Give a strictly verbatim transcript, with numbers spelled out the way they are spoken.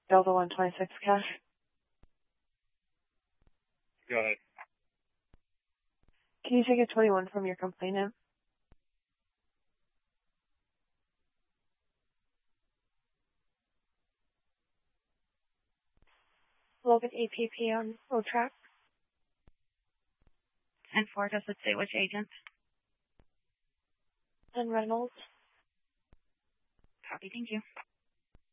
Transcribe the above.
Delta one twenty-six cash. Go ahead. Can you take a twenty-one from your complainant? Logan A P P on road track. And four, does it say which agent? And Reynolds. Copy, thank you.